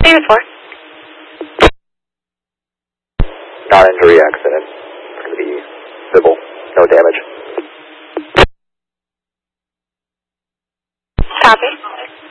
Unit 4. Non-injury accident. It's going to be civil. No damage. Copy.